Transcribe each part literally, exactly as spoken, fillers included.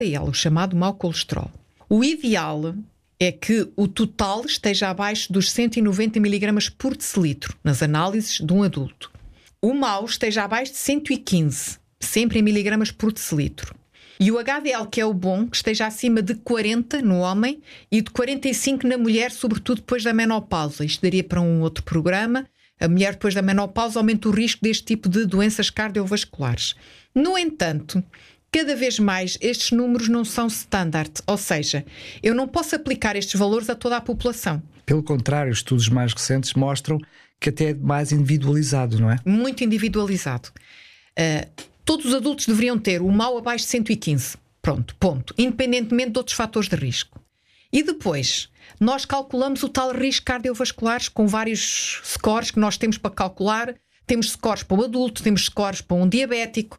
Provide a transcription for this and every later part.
o chamado mau colesterol. O ideal é que o total esteja abaixo dos cento e noventa miligramas por decilitro, nas análises de um adulto. O mau esteja abaixo de cento e quinze, sempre em miligramas por decilitro. E o H D L, que é o bom, que esteja acima de quarenta no homem e de quarenta e cinco na mulher, sobretudo depois da menopausa. Isto daria para um outro programa. A mulher depois da menopausa aumenta o risco deste tipo de doenças cardiovasculares. No entanto, cada vez mais estes números não são standard, ou seja, eu não posso aplicar estes valores a toda a população. Pelo contrário, estudos mais recentes mostram que até é mais individualizado, não é? Muito individualizado. Uh, todos os adultos deveriam ter o mau abaixo de cento e quinze. Pronto, ponto. Independentemente de outros fatores de risco. E depois, nós calculamos o tal risco cardiovascular com vários scores que nós temos para calcular. Temos scores para o adulto, temos scores para um diabético.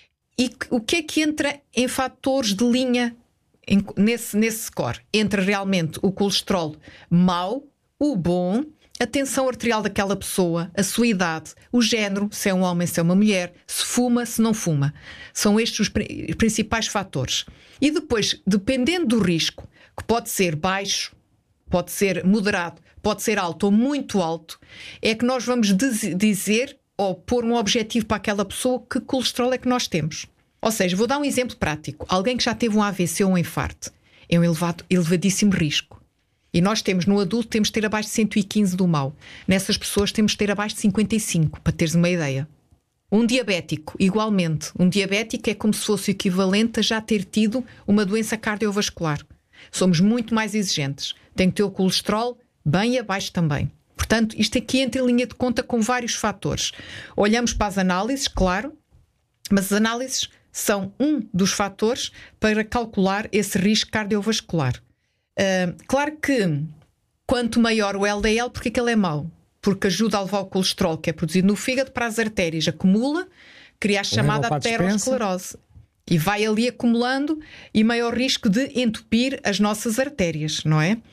E o que é que entra em fatores de linha em, nesse, nesse score? Entra realmente o colesterol mau, o bom, a tensão arterial daquela pessoa, a sua idade, o género, se é um homem, se é uma mulher, se fuma, se não fuma. São estes os principais fatores. E depois, dependendo do risco, que pode ser baixo, pode ser moderado, pode ser alto ou muito alto, é que nós vamos dizer ou pôr um objetivo para aquela pessoa que colesterol é que nós temos. Ou seja, vou dar um exemplo prático. Alguém que já teve um A V C ou um infarto é um elevado, elevadíssimo risco. E nós temos, no adulto, temos de ter abaixo de cento e quinze do mau. Nessas pessoas temos de ter abaixo de cinquenta e cinco, para teres uma ideia. Um diabético, igualmente. Um diabético é como se fosse o equivalente a já ter tido uma doença cardiovascular. Somos muito mais exigentes. Tem que ter o colesterol bem abaixo também. Portanto, isto aqui entra em linha de conta com vários fatores. Olhamos para as análises, claro, mas as análises são um dos fatores para calcular esse risco cardiovascular. Uh, claro que quanto maior o L D L, porque é que ele é mau? Porque ajuda a levar o colesterol que é produzido no fígado para as artérias, acumula, cria a chamada aterosclerose. E vai ali acumulando e maior risco de entupir as nossas artérias, não é?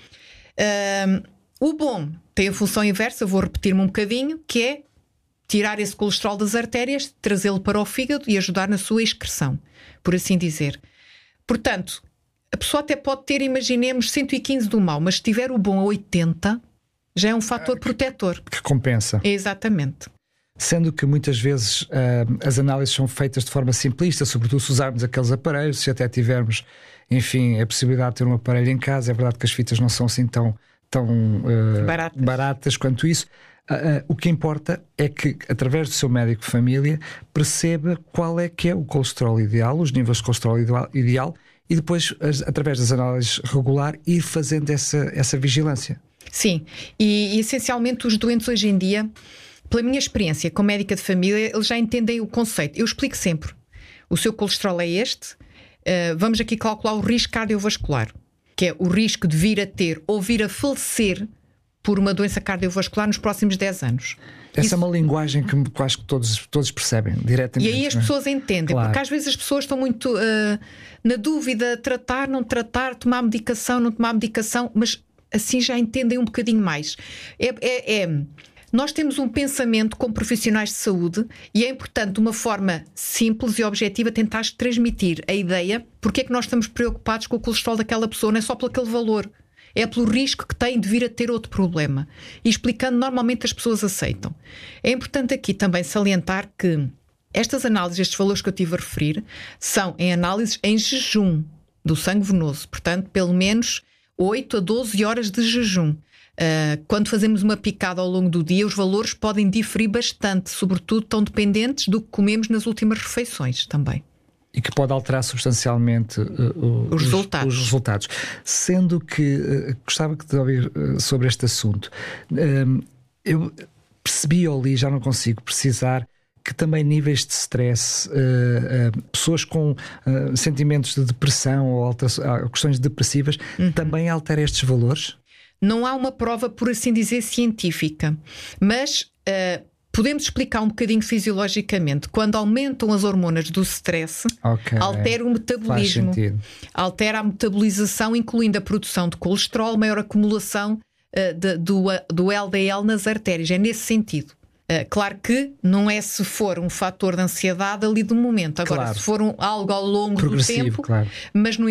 Uh, o bom tem a função inversa, vou repetir-me um bocadinho, que é tirar esse colesterol das artérias, trazê-lo para o fígado e ajudar na sua excreção, por assim dizer. Portanto, a pessoa até pode ter, imaginemos, cento e quinze do mau, mas se tiver o bom a oitenta, já é um fator protetor. Que compensa. Exatamente. Sendo que muitas vezes uh, as análises são feitas de forma simplista, sobretudo se usarmos aqueles aparelhos, se até tivermos, enfim, a possibilidade de ter um aparelho em casa. É verdade que as fitas não são assim tão, tão uh, baratas. baratas quanto isso. Uh, uh, o que importa é que, através do seu médico de família, perceba qual é que é o colesterol ideal, os níveis de colesterol ideal, ideal e depois, as, através das análises regular, ir fazendo essa, essa vigilância. Sim, e, e essencialmente os doentes hoje em dia, pela minha experiência como médica de família, eles já entendem o conceito. Eu explico sempre. O seu colesterol é este. Uh, vamos aqui calcular o risco cardiovascular, que é o risco de vir a ter ou vir a falecer por uma doença cardiovascular nos próximos dez anos. Essa Isso... é uma linguagem que, que acho que todos, todos percebem diretamente. E aí as não é? pessoas entendem, claro. Porque às vezes as pessoas estão muito uh, na dúvida, tratar, não tratar, tomar medicação, não tomar medicação, mas assim já entendem um bocadinho mais. É... é, é Nós temos um pensamento como profissionais de saúde e é importante, de uma forma simples e objetiva, tentar transmitir a ideia porque é que nós estamos preocupados com o colesterol daquela pessoa, não é só por aquele valor, é pelo risco que tem de vir a ter outro problema. E explicando, normalmente as pessoas aceitam. É importante aqui também salientar que estas análises, estes valores que eu estive a referir, são em análises em jejum do sangue venoso, portanto, pelo menos oito a doze horas de jejum. Uh, quando fazemos uma picada ao longo do dia, os valores podem diferir bastante, sobretudo estão dependentes do que comemos nas últimas refeições também. E que pode alterar substancialmente uh, os, os, resultados. os resultados. Sendo que uh, gostava de ouvir uh, sobre este assunto. Uh, eu percebi ou li, já não consigo precisar, que também níveis de stress, uh, uh, pessoas com uh, sentimentos de depressão ou altas, uh, questões depressivas, uhum. também alteram estes valores? Não há uma prova, por assim dizer, científica, mas uh, podemos explicar um bocadinho fisiologicamente. Quando aumentam as hormonas do stress, okay. altera o metabolismo, altera a metabolização, incluindo a produção de colesterol, maior acumulação uh, de, do, do L D L nas artérias. É nesse sentido. Uh, claro que não é se for um fator de ansiedade ali do momento. Agora, Claro. se for um, algo ao longo do Progressivo, tempo, claro. mas no